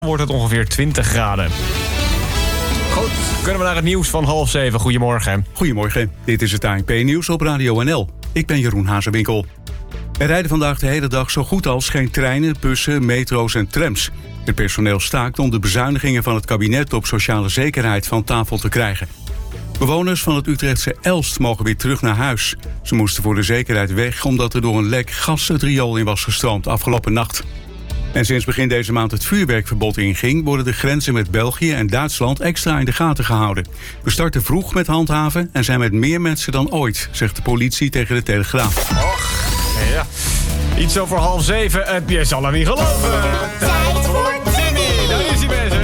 wordt het ongeveer 20 graden. Goed, kunnen we naar het nieuws van 6:30. Goedemorgen. Goedemorgen, dit is het ANP-nieuws op Radio NL. Ik ben Jeroen Hazewinkel. Er rijden vandaag de hele dag zo goed als geen treinen, bussen, metro's en trams. Het personeel staakt om de bezuinigingen van het kabinet op sociale zekerheid van tafel te krijgen. Bewoners van het Utrechtse Elst mogen weer terug naar huis. Ze moesten voor de zekerheid weg omdat er door een lek gas het riool in was gestroomd afgelopen nacht. En sinds begin deze maand het vuurwerkverbod inging, worden de grenzen met België en Duitsland extra in de gaten gehouden. We starten vroeg met handhaven en zijn met meer mensen dan ooit, zegt de politie tegen de Telegraaf. Och, ja. Iets over 6:30. Je zal het niet geloven. Tijd voor Timmy! Daar is hij, mensen.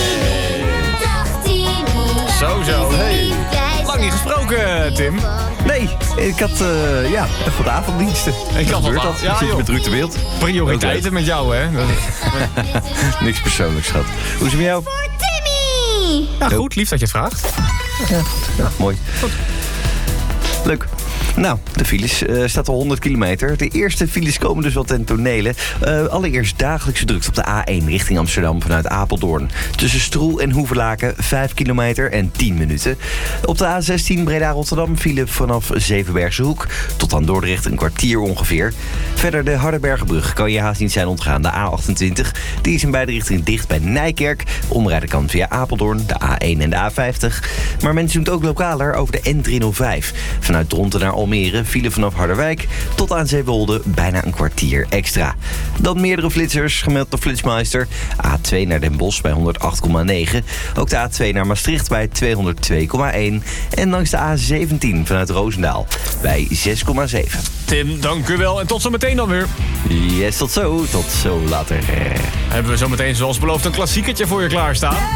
Dag Timmy! Zo. Hey. Lang niet gesproken, Tim. Nee, ik had even wat avonddiensten. Ik had gebeurt wat dat? ja, Zit je joh. met Ruud de Wild? Prioriteiten met jou, hè? Niks persoonlijks, schat. Hoe is het met jou? Voor Timmy! Ja, goed. Lief dat je het vraagt. Ja, mooi. Leuk. Nou, de files staat al 100 kilometer. De eerste files komen dus wel ten tonele. Allereerst dagelijkse drukte op de A1 richting Amsterdam vanuit Apeldoorn. Tussen Stroel en Hoevelaken 5 kilometer en 10 minuten. Op de A16 Breda-Rotterdam file vanaf Zevenbergse Hoek tot aan Dordrecht een kwartier ongeveer. Verder de Hardenbergenbrug kan je haast niet zijn ontgaan. De A28 die is in beide richtingen dicht bij Nijkerk. Omrijden kan via Apeldoorn, de A1 en de A50. Maar mensen doen het ook lokaler over de N305. Vanuit Dronten naar Almere file vanaf Harderwijk tot aan Zeewolde bijna een kwartier extra. Dan meerdere flitsers, gemeld door Flitsmeister. A2 naar Den Bosch bij 108,9. Ook de A2 naar Maastricht bij 202,1. En langs de A17 vanuit Roosendaal bij 6,7. Tim, dank u wel. En tot zo meteen dan weer. Yes, tot zo later. Hebben we zo meteen zoals beloofd een klassiekertje voor je klaarstaan.